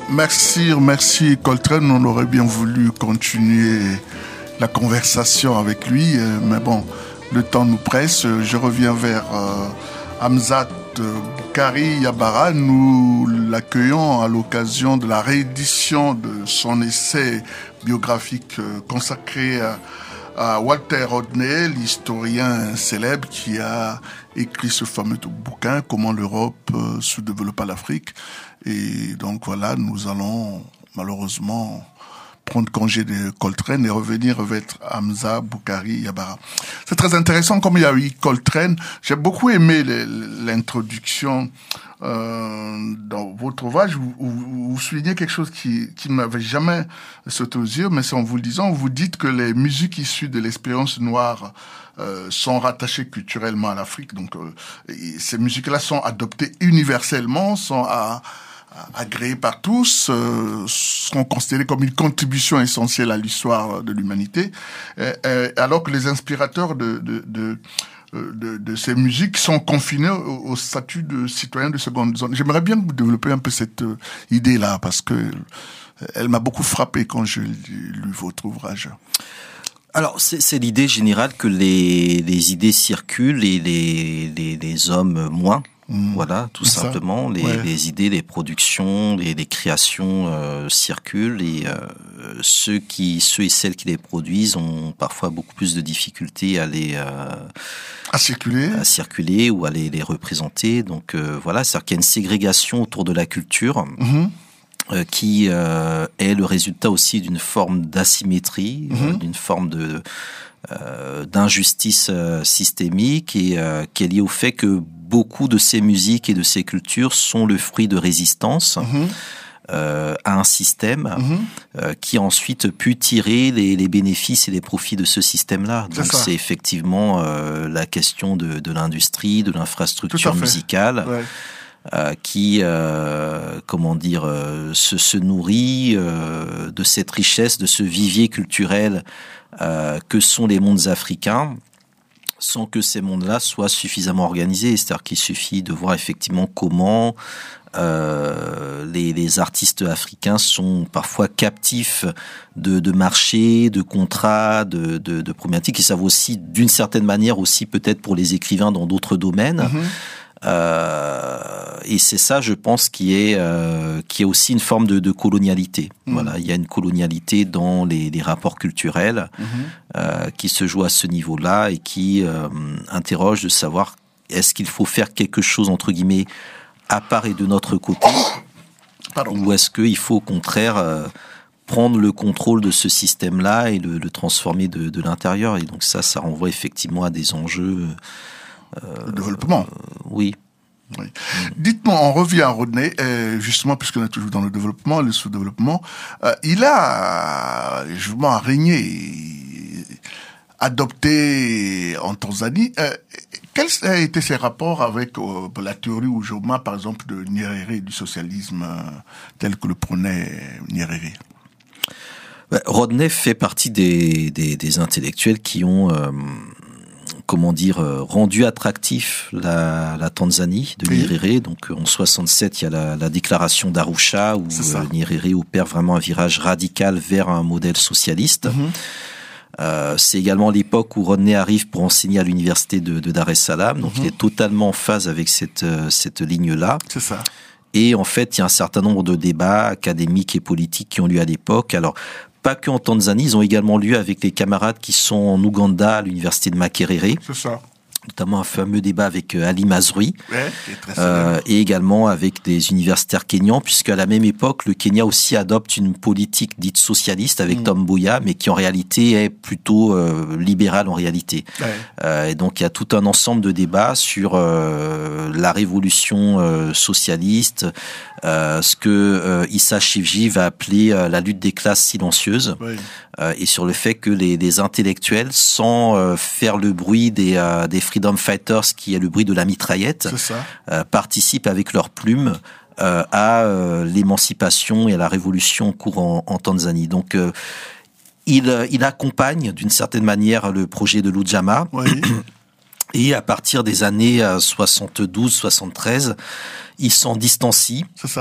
Merci Coltrane. On aurait bien voulu continuer la conversation avec lui, mais bon, le temps nous presse. Je reviens vers Hamzat Boukari Yabara. Nous l'accueillons à l'occasion de la réédition de son essai biographique consacré à Walter Rodney, l'historien célèbre qui a écrit ce fameux bouquin « Comment l'Europe sous-développa l'Afrique ». Et donc voilà, nous allons malheureusement prendre congé de Coltrane et revenir avec Hamza Boukari Yabara. C'est très intéressant comme il y a eu Coltrane. J'ai beaucoup aimé l'introduction dans votre ouvrage. Vous soulignez quelque chose qui ne m'avait jamais sauté aux yeux, mais c'est en vous le disant, vous dites que les musiques issues de l'expérience noire sont rattachées culturellement à l'Afrique. Donc ces musiques-là sont adoptées universellement, sont agréées par tous, sont considérées comme une contribution essentielle à l'histoire de l'humanité, alors que les inspirateurs de ces musiques sont confinés au statut de citoyens de seconde zone. J'aimerais bien que vous développiez un peu cette idée-là, parce que elle m'a beaucoup frappé quand j'ai lu votre ouvrage. Alors, c'est l'idée générale que les idées circulent et les hommes moins. Voilà, tout simplement. Les idées, les productions, les créations circulent et ceux et celles qui les produisent ont parfois beaucoup plus de difficultés à circuler ou à les représenter. Donc voilà, c'est-à-dire qu'il y a une ségrégation autour de la culture. Qui est le résultat aussi d'une forme d'asymétrie, d'une forme d'injustice systémique et qui est liée au fait que beaucoup de ces musiques et de ces cultures sont le fruit de résistance à un système qui a ensuite pu tirer les bénéfices et les profits de ce système-là. Donc c'est effectivement la question de l'industrie, de l'infrastructure musicale. Ouais. Qui se nourrit de cette richesse, de ce vivier culturel que sont les mondes africains, sans que ces mondes-là soient suffisamment organisés. C'est-à-dire qu'il suffit de voir effectivement comment les artistes africains sont parfois captifs de marchés, de contrats, de problématiques. Et ça vaut aussi, d'une certaine manière, aussi peut-être pour les écrivains dans d'autres domaines. Et c'est ça, je pense, qui est aussi une forme de colonialité. Voilà, il y a une colonialité dans les rapports culturels qui se joue à ce niveau-là et qui interroge de savoir est-ce qu'il faut faire quelque chose entre guillemets à part et de notre côté, ou est-ce qu'il faut au contraire prendre le contrôle de ce système-là et le transformer de l'intérieur. Et donc ça renvoie effectivement à des enjeux. Le développement. Oui. Dites-moi, on revient à Rodney, justement, puisqu'on est toujours dans le développement, le sous-développement. Il a, justement, régné, adopté en Tanzanie. Quels ont été ses rapports avec la théorie Ujoma, par exemple, de Nyerere, du socialisme tel que le prônait Nyerere? Rodney fait partie des intellectuels qui ont... rendu attractif la Tanzanie de Nyerere. Donc en 67, il y a la déclaration d'Arusha où Nyerere opère vraiment un virage radical vers un modèle socialiste. C'est également l'époque où Rodney arrive pour enseigner à l'université de Dar es Salaam. Donc il est totalement en phase avec cette ligne-là. C'est ça. Et en fait, il y a un certain nombre de débats académiques et politiques qui ont lieu à l'époque. Alors, pas que en Tanzanie, ils ont également lieu avec les camarades qui sont en Ouganda à l'université de Makerere. C'est ça. Notamment un fameux débat avec Ali Mazrui, et également avec des universitaires kenyans, puisqu'à la même époque, le Kenya aussi adopte une politique dite socialiste avec Tom Mboya, mais qui en réalité est plutôt libérale en réalité. Et donc il y a tout un ensemble de débats sur la révolution socialiste, ce que Issa Shivji va appeler la lutte des classes silencieuses, et sur le fait que les intellectuels, sans faire le bruit des Freedom Fighters, qui est le bruit de la mitraillette, participent avec leurs plumes à l'émancipation et à la révolution en cours en Tanzanie. Donc, il accompagne d'une certaine manière le projet de l'Ujamaa. Et à partir des années 72-73, il s'en distancie. C'est ça.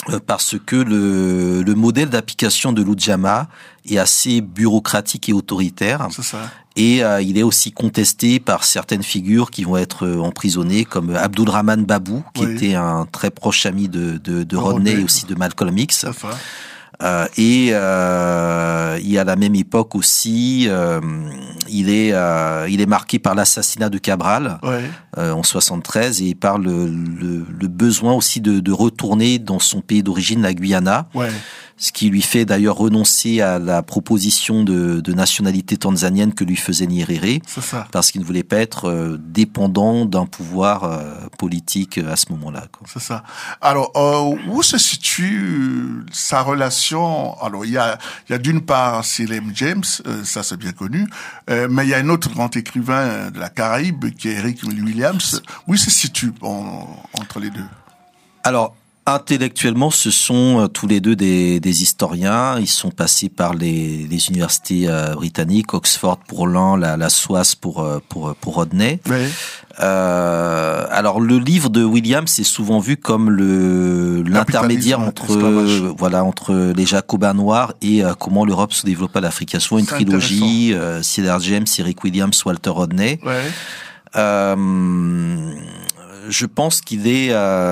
parce que le modèle d'application de l'Ujamaa est assez bureaucratique et autoritaire. C'est ça. Et il est aussi contesté par certaines figures qui vont être emprisonnées, comme Abdulrahman Babou, qui était un très proche ami de Rodney et aussi de Malcolm X. Et il y a la même époque aussi, il est marqué par l'assassinat de Cabral en 73 et par le besoin aussi de retourner dans son pays d'origine, la Guyana. Ce qui lui fait d'ailleurs renoncer à la proposition de nationalité tanzanienne que lui faisait Nyerere, parce qu'il ne voulait pas être dépendant d'un pouvoir politique à ce moment-là. C'est ça. Alors, où se situe sa relation? Alors, il y a d'une part C.L.M. James, ça c'est bien connu, mais il y a un autre grand écrivain de la Caraïbe qui est Eric Williams. Où il se situe entre les deux? Alors, intellectuellement, ce sont tous les deux des historiens. Ils sont passés par les universités britanniques, Oxford pour l'un, la SOAS pour Rodney. Alors le livre de Williams est souvent vu comme l'intermédiaire entre les Jacobins noirs et comment l'Europe se développa à l'Afrique. Il y a souvent une trilogie, C.L.R. James, Eric Williams, Walter Rodney. Je pense qu'il est,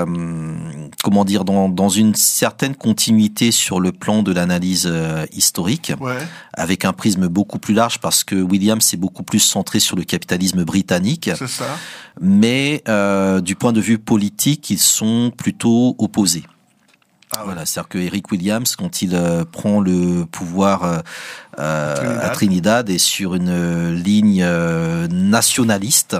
dans une certaine continuité sur le plan de l'analyse historique, avec un prisme beaucoup plus large, parce que Williams est beaucoup plus centré sur le capitalisme britannique. C'est ça. Mais du point de vue politique, ils sont plutôt opposés. Voilà, c'est-à-dire que Eric Williams, quand il prend le pouvoir à Trinidad, est sur une ligne nationaliste.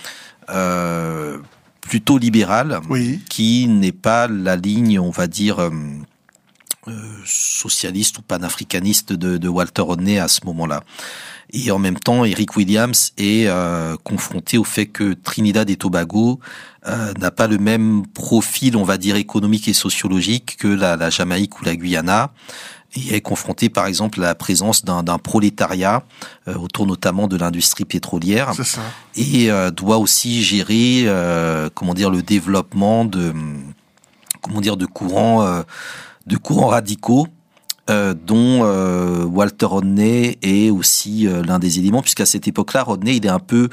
Plutôt libérale, qui n'est pas la ligne, on va dire, socialiste ou panafricaniste de Walter Rodney à ce moment-là. Et en même temps, Eric Williams est confronté au fait que Trinidad et Tobago n'a pas le même profil, on va dire, économique et sociologique que la Jamaïque ou la Guyana. Et est confronté, par exemple, à la présence d'un prolétariat autour notamment de l'industrie pétrolière. C'est ça. Et doit aussi gérer, le développement de courants radicaux, dont Walter Rodney est aussi l'un des éléments, puisqu'à cette époque-là, Rodney, il est un peu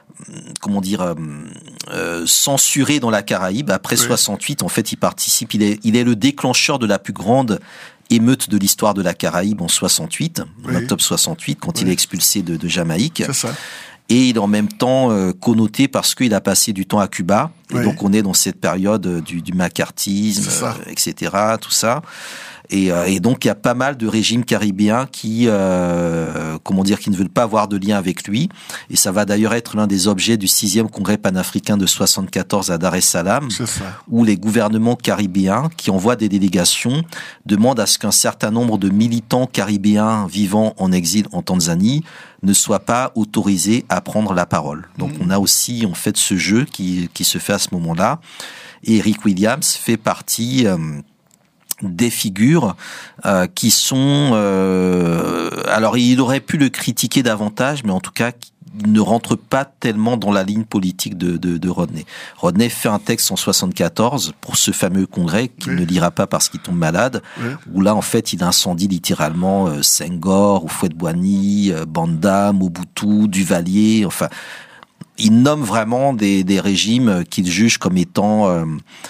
censuré dans la Caraïbe. Après 68, en fait, il participe. Il est le déclencheur de la plus grande émeute de l'histoire de la Caraïbe en 68, en octobre 68, quand il est expulsé de Jamaïque. C'est ça. Et il est en même temps connoté parce qu'il a passé du temps à Cuba. Et donc on est dans cette période du macartisme, etc., tout ça. Et donc il y a pas mal de régimes caribéens qui ne veulent pas avoir de lien avec lui. Et ça va d'ailleurs être l'un des objets du 6e congrès panafricain de 74 à Dar es Salaam, où les gouvernements caribéens qui envoient des délégations demandent à ce qu'un certain nombre de militants caribéens vivant en exil en Tanzanie ne soient pas autorisés à prendre la parole. Donc on a aussi en fait ce jeu qui se fait à ce moment-là. Et Eric Williams fait partie des figures qui sont... alors, il aurait pu le critiquer davantage, mais en tout cas, il ne rentre pas tellement dans la ligne politique de Rodney. Rodney fait un texte en 74 pour ce fameux congrès qu'il ne lira pas parce qu'il tombe malade, où là, en fait, il incendie littéralement Senghor, Houphouët-Boigny, Banda, Mobutu, Duvalier, enfin... Il nomme vraiment des régimes qu'il juge comme étant...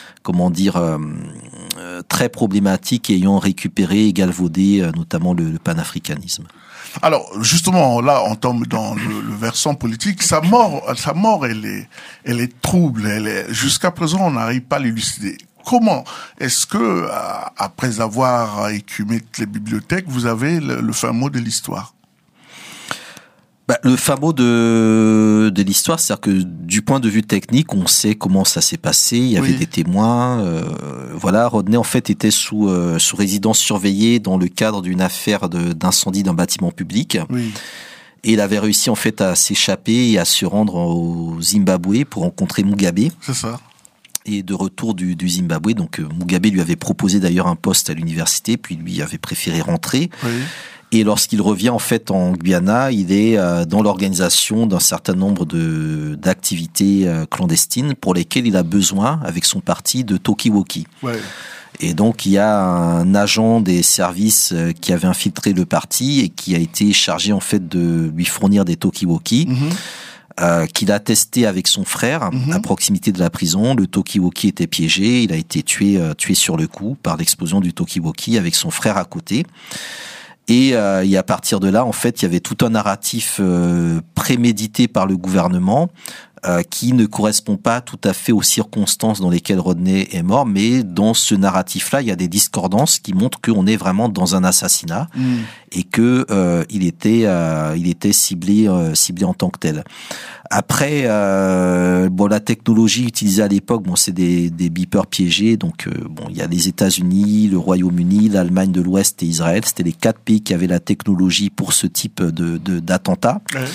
très problématique et ayant récupéré et galvaudé notamment le panafricanisme. Alors justement là on tombe dans le versant politique. Sa mort elle est trouble. Jusqu'à présent on n'arrive pas à l'élucider. Comment est-ce que après avoir écumé toutes les bibliothèques vous avez le fin mot de l'histoire? Le fin mot de l'histoire, c'est-à-dire que du point de vue technique, on sait comment ça s'est passé. Il y avait des témoins. Rodney en fait était sous résidence surveillée dans le cadre d'une affaire d'incendie d'un bâtiment public. Et il avait réussi en fait à s'échapper et à se rendre au Zimbabwe pour rencontrer Mugabe. C'est ça. Et de retour du Zimbabwe, donc Mugabe lui avait proposé d'ailleurs un poste à l'université, puis lui avait préféré rentrer. Et lorsqu'il revient en fait en Guyana, il est dans l'organisation d'un certain nombre d'activités clandestines pour lesquelles il a besoin, avec son parti, de talkie-walkie. Et donc il y a un agent des services qui avait infiltré le parti et qui a été chargé en fait de lui fournir des talkie-walkie. Qu'il a testé avec son frère à proximité de la prison. Le talkie-walkie était piégé, il a été tué sur le coup par l'explosion du talkie-walkie avec son frère à côté. Et à partir de là, en fait, il y avait tout un narratif prémédité par le gouvernement qui ne correspond pas tout à fait aux circonstances dans lesquelles Rodney est mort, mais dans ce narratif-là, il y a des discordances qui montrent qu'on est vraiment dans un assassinat et que il était ciblé en tant que tel. Après, la technologie utilisée à l'époque, c'est des beepers piégés. Donc, il y a les États-Unis, le Royaume-Uni, l'Allemagne de l'Ouest et Israël. C'était les 4 pays qui avaient la technologie pour ce type d'attentat. Ouais.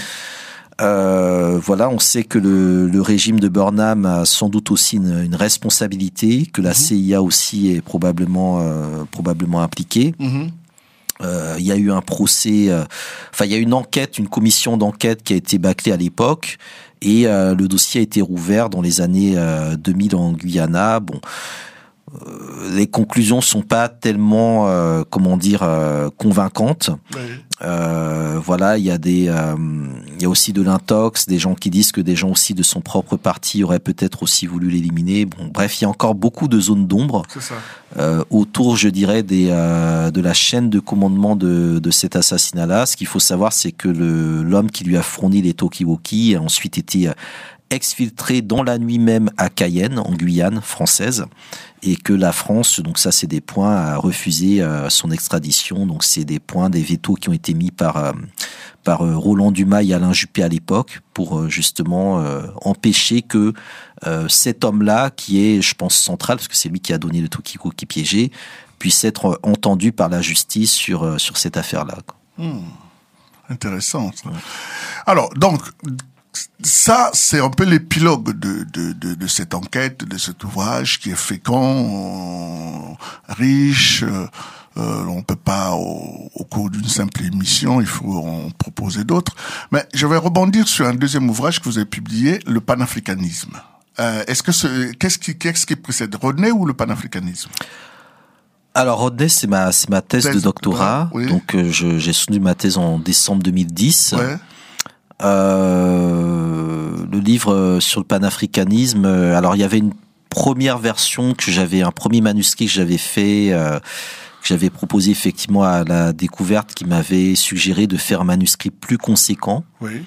On sait que le régime de Burnham a sans doute aussi une responsabilité, que la CIA aussi est probablement impliquée. Il y a eu un procès, il y a une enquête, une commission d'enquête qui a été bâclée à l'époque et le dossier a été rouvert dans les années 2000 en Guyana. Les conclusions sont pas tellement convaincantes. Il y a aussi de l'intox, des gens qui disent que des gens aussi de son propre parti auraient peut-être aussi voulu l'éliminer. Il y a encore beaucoup de zones d'ombre autour, je dirais, de la chaîne de commandement de cet assassinat-là. Ce qu'il faut savoir, c'est que l'homme qui lui a fourni les talkie-walkie a ensuite été exfiltré dans la nuit même à Cayenne, en Guyane française, et que la France, donc ça c'est des points, a refusé son extradition. Donc c'est des points, des vétos qui ont été mis par Roland Dumas et Alain Juppé à l'époque pour justement empêcher que cet homme-là, qui est, je pense, central, parce que c'est lui qui a donné le talkie-walkie piégé, puisse être entendu par la justice sur cette affaire-là. Intéressant. Ouais. Alors, donc, ça, c'est un peu l'épilogue de cette enquête, de cet ouvrage qui est fécond, riche. On peut pas, au cours d'une simple émission, il faut en proposer d'autres. Mais je vais rebondir sur un deuxième ouvrage que vous avez publié, le panafricanisme. Qu'est-ce qui précède, Rodney ou le panafricanisme? Alors Rodney, c'est ma thèse de doctorat. Oui. Donc j'ai soutenu ma thèse en décembre 2010. Ouais. Le livre sur le panafricanisme, alors il y avait une première version un premier manuscrit que j'avais fait, que j'avais proposé effectivement à la découverte, qui m'avait suggéré de faire un manuscrit plus conséquent. Oui.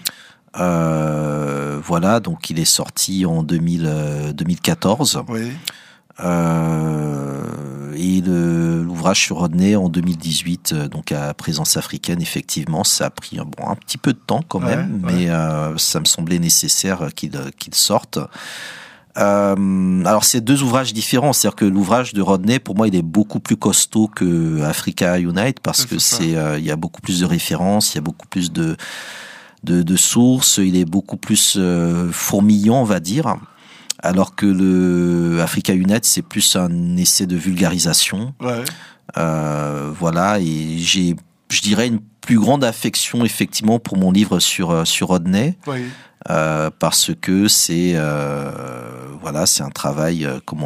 Donc il est sorti en 2014. Oui. Et l'ouvrage sur Rodney en 2018, donc à Présence africaine, effectivement, ça a pris un petit peu de temps quand même, mais ça me semblait nécessaire qu'il sorte. Alors c'est 2 ouvrages différents, c'est-à-dire que l'ouvrage de Rodney, pour moi, il est beaucoup plus costaud que Africa Unite, parce que il y a beaucoup plus de références, il y a beaucoup plus de sources, il est beaucoup plus fourmillant, on va dire. Alors que le Africa Unite, c'est plus un essai de vulgarisation. Ouais. Et j'ai, je dirais, une plus grande affection effectivement pour mon livre sur Rodney. Oui. Parce que c'est un travail,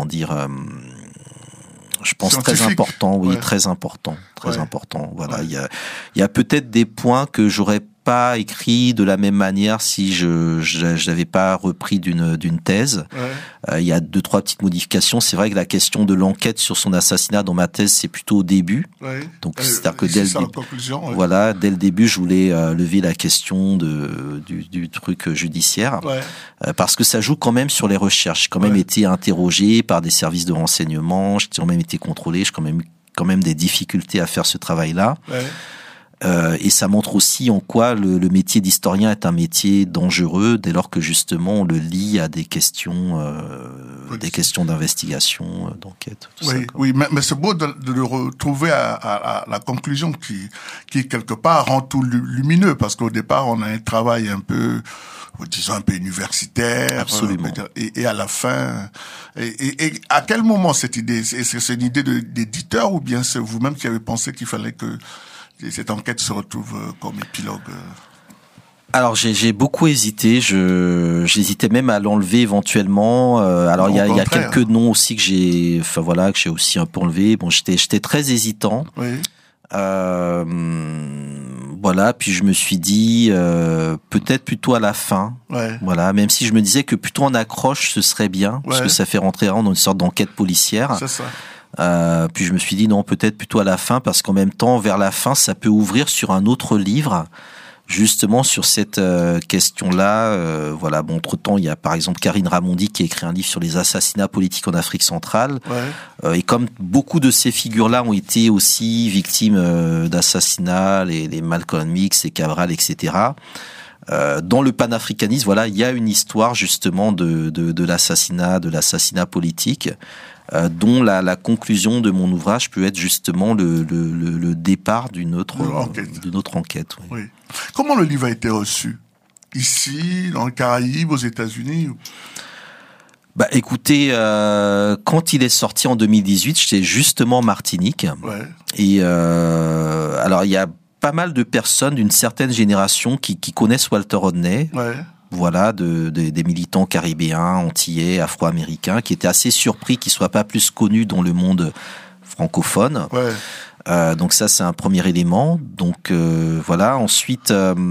je pense très important, très important. Voilà, il y a peut-être des points que j'aurais pas écrit de la même manière si je l'avais pas repris d'une thèse. Il y a 2-3 petites modifications. C'est vrai que la question de l'enquête sur son assassinat dans ma thèse, c'est plutôt au début. Donc c'est-à-dire que dès le début, je voulais lever la question du truc judiciaire, parce que ça joue quand même sur les recherches. J'ai quand même été interrogé par des services de renseignement, j'ai quand même été contrôlé, j'ai quand même des difficultés à faire ce travail-là. Et ça montre aussi en quoi le métier d'historien est un métier dangereux dès lors que justement on le lie à des questions d'investigation, d'enquête. Mais c'est beau de le retrouver à la conclusion qui quelque part rend tout lumineux, parce qu'au départ on a un travail un peu, disons, un peu universitaire. Absolument. Et à la fin, et à quel moment cette idée, est-ce que c'est une idée d'éditeur, ou bien c'est vous-même qui avez pensé qu'il fallait que cette enquête se retrouve comme épilogue? Alors j'ai beaucoup hésité, j'hésitais même à l'enlever éventuellement. Alors il y a quelques noms aussi que j'ai aussi un peu enlevé. Bon, j'étais très hésitant. Oui. Voilà, puis je me suis dit peut-être plutôt à la fin. Ouais. Voilà, même si je me disais que plutôt en accroche ce serait bien, parce que ça fait rentrer dans une sorte d'enquête policière. C'est ça. Puis je me suis dit non, peut-être plutôt à la fin, parce qu'en même temps, vers la fin, ça peut ouvrir sur un autre livre, justement sur cette question-là. Voilà. Bon, entre-temps, il y a par exemple Karine Ramondi qui a écrit un livre sur les assassinats politiques en Afrique centrale. Ouais. Et comme beaucoup de ces figures-là ont été aussi victimes d'assassinats, les Malcolm X, les Cabral, etc., dans le panafricanisme, voilà, il y a une histoire justement de l'assassinat politique, dont la conclusion de mon ouvrage peut être justement le départ d'une autre enquête. Oui. Oui. Comment le livre a été reçu? Ici, dans le Caraïbes, aux États-Unis? Bah, écoutez, quand il est sorti en 2018, j'étais justement en Martinique. Ouais. Et alors, il y a pas mal de personnes d'une certaine génération qui connaissent Walter Rodney. Ouais. Voilà, des militants caribéens, antillais, afro-américains, qui étaient assez surpris qu'il soit pas plus connu dans le monde francophone. Ouais. Donc ça, c'est un premier élément. Donc voilà. Ensuite,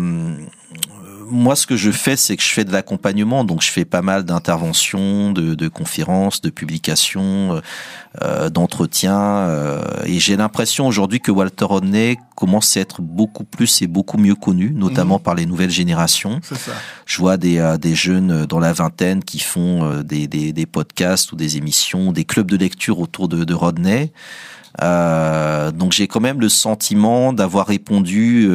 moi, ce que je fais, c'est que je fais de l'accompagnement. Donc je fais pas mal d'interventions, de conférences, de publications, d'entretiens. Et j'ai l'impression aujourd'hui que Walter Rodney commence à être beaucoup plus et beaucoup mieux connu, notamment par les nouvelles générations. C'est ça. Je vois des jeunes dans la vingtaine qui font des podcasts ou des émissions, des clubs de lecture autour de Rodney. Donc j'ai quand même le sentiment d'avoir répondu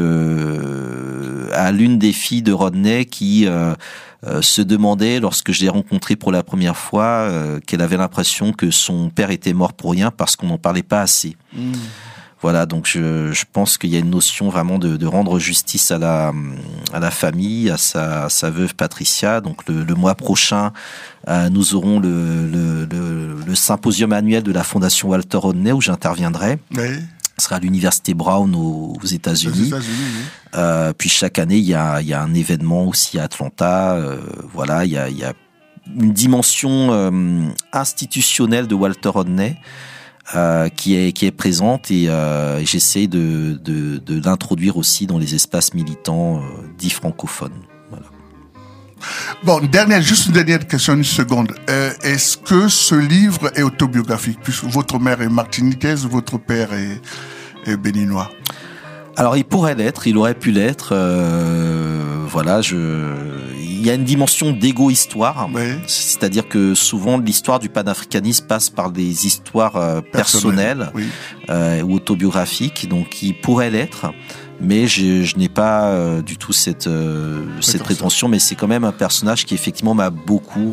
à l'une des filles de Rodney qui se demandait, lorsque je l'ai rencontrée pour la première fois, qu'elle avait l'impression que son père était mort pour rien parce qu'on n'en parlait pas assez. Voilà, donc je pense qu'il y a une notion vraiment de rendre justice à la famille, à sa veuve Patricia. Donc le mois prochain, nous aurons le symposium annuel de la Fondation Walter Rodney où j'interviendrai. Oui. Ce sera à l'université Brown aux États-Unis. Oui. Puis chaque année, il y a un événement aussi à Atlanta. Voilà, il y a une dimension institutionnelle de Walter Rodney. Qui est présente et j'essaie de l'introduire aussi dans les espaces militants dits francophones. Voilà. Bon, juste une dernière question, une seconde. Est-ce que ce livre est autobiographique, puisque votre mère est martiniquaise, votre père est béninois? Alors, il pourrait l'être, il aurait pu l'être. Voilà, il y a une dimension d'égo-histoire. Oui. C'est-à-dire que souvent, l'histoire du panafricanisme passe par des histoires personnelles oui. Ou autobiographiques. Donc, il pourrait l'être. Mais je n'ai pas du tout cette prétention. Mais c'est quand même un personnage qui, effectivement, m'a beaucoup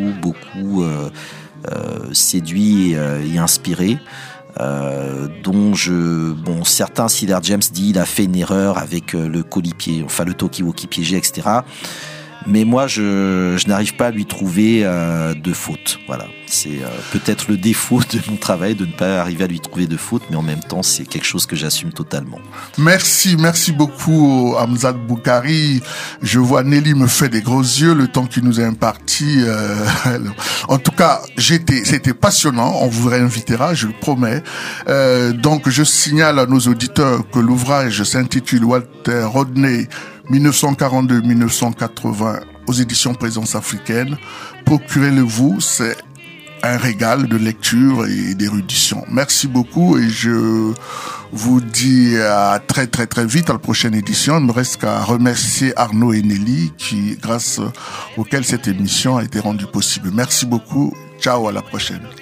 séduit et inspiré. Dont certains, Cedar James dit, il a fait une erreur avec le talkie-walkie piégé, etc. Mais moi, je n'arrive pas à lui trouver de faute. Voilà, c'est peut-être le défaut de mon travail de ne pas arriver à lui trouver de faute, mais en même temps, c'est quelque chose que j'assume totalement. Merci beaucoup, Hamzat Boukari. Je vois Nelly me fait des gros yeux le temps qu'il nous a imparti. En tout cas, c'était passionnant. On vous réinvitera, je le promets. Donc, je signale à nos auditeurs que l'ouvrage s'intitule Walter Rodney 1942-1980 aux éditions Présence africaine. Procurez-le-vous, c'est un régal de lecture et d'érudition. Merci beaucoup et je vous dis à très vite à la prochaine édition. Il me reste qu'à remercier Arnaud et Nelly grâce auxquels cette émission a été rendue possible. Merci beaucoup. Ciao, à la prochaine.